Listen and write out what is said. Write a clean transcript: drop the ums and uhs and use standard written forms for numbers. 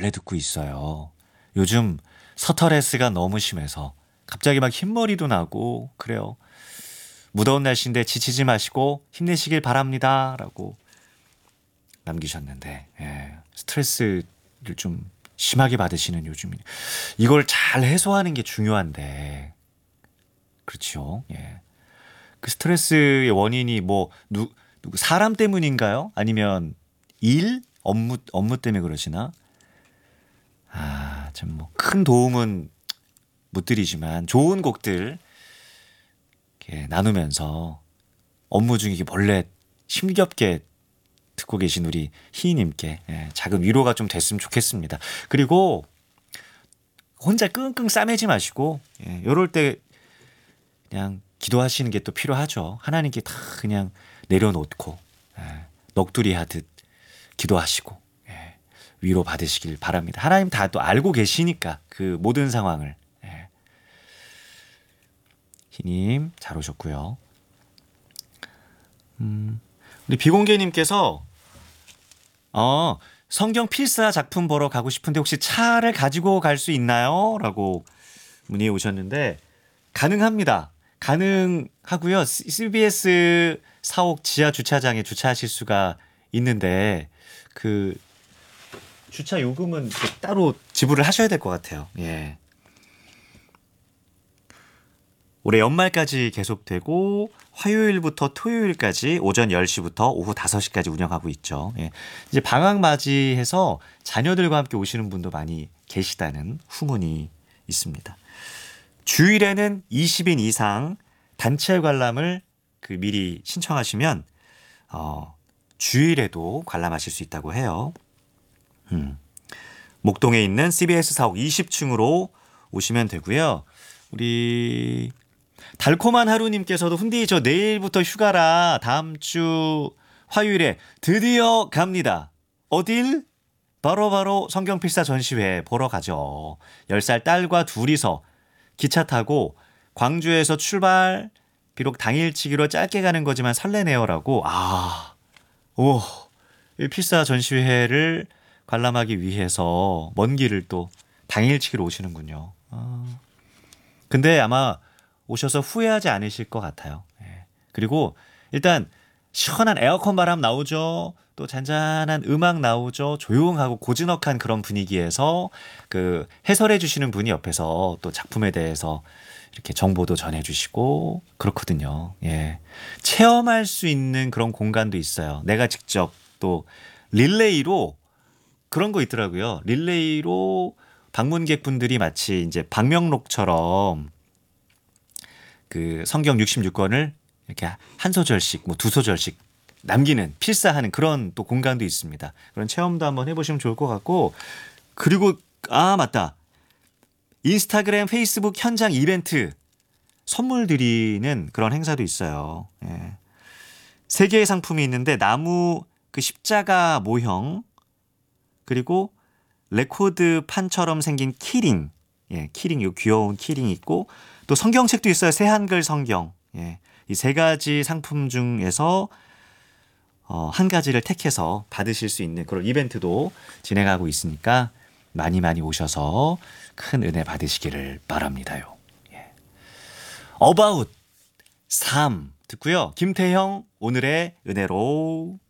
몰래 듣고 있어요. 요즘 스트레스가 너무 심해서 갑자기 막 흰머리도 나고 그래요. 무더운 날씨인데 지치지 마시고 힘내시길 바랍니다. 라고 남기셨는데 스트레스를 좀 심하게 받으시는 요즘이 이걸 잘 해소하는 게 중요한데 그렇죠. 예. 그 스트레스의 원인이 뭐 누구 사람 때문인가요? 아니면 일? 업무 때문에 그러시나? 아, 참 뭐 큰 도움은 못 드리지만 좋은 곡들 이렇게 나누면서 업무 중에 이게 몰래 힘겹게 듣고 계신 우리 희희님께 작은 위로가 좀 됐으면 좋겠습니다. 그리고 혼자 끙끙 싸매지 마시고 이럴 때 그냥 기도하시는 게 또 필요하죠. 하나님께 다 그냥 내려놓고 넋두리 하듯 기도하시고 위로 받으시길 바랍니다. 하나님 다 또 알고 계시니까 그 모든 상황을. 희님 잘 오셨고요. 우리 비공개님께서 성경 필사 작품 보러 가고 싶은데 혹시 차를 가지고 갈 수 있나요? 라고 문의 오셨는데 가능합니다. 가능하고요. CBS 사옥 지하 주차장에 주차하실 수가 있는데 그 주차 요금은 따로 지불을 하셔야 될 것 같아요. 예. 올해 연말까지 계속되고 화요일부터 토요일까지 오전 10시부터 오후 5시까지 운영하고 있죠. 예. 이제 방학 맞이해서 자녀들과 함께 오시는 분도 많이 계시다는 후문이 있습니다. 주일에는 20인 이상 단체 관람을 미리 신청하시면 주일에도 관람하실 수 있다고 해요. 목동에 있는 CBS 사옥 20층으로 오시면 되고요. 우리 달콤한 하루님께서도 훈디 저 내일부터 휴가라 다음 주 화요일에 드디어 갑니다. 어딜? 바로 성경필사 전시회 보러 가죠. 10살 딸과 둘이서 기차 타고 광주에서 출발. 비록 당일치기로 짧게 가는 거지만 설레네요라고. 이 필사 전시회를 관람하기 위해서 먼 길을 또 당일치기로 오시는군요. 근데 아마 오셔서 후회하지 않으실 것 같아요. 그리고 일단 시원한 에어컨 바람 나오죠. 또 잔잔한 음악 나오죠. 조용하고 고즈넉한 그런 분위기에서 그 해설해 주시는 분이 옆에서 또 작품에 대해서 이렇게 정보도 전해주시고 그렇거든요. 체험할 수 있는 그런 공간도 있어요. 내가 직접 또 릴레이로 그런 거 있더라고요. 릴레이로 방문객분들이 마치 이제 방명록처럼 그 성경 66권을 이렇게 한 소절씩 뭐 두 소절씩 남기는 필사하는 그런 또 공간도 있습니다. 그런 체험도 한번 해보시면 좋을 것 같고 그리고 맞다. 인스타그램, 페이스북 현장 이벤트 선물 드리는 그런 행사도 있어요. 3개의 상품이 있는데 나무 그 십자가 모형 그리고 레코드 판처럼 생긴 키링, 키링 요 귀여운 키링 있고 또 성경책도 있어요. 새한글 성경. 이 3가지 상품 중에서 한 가지를 택해서 받으실 수 있는 그런 이벤트도 진행하고 있으니까 많이 오셔서 큰 은혜 받으시기를 바랍니다요. About 삶 듣고요. 김태형 오늘의 은혜로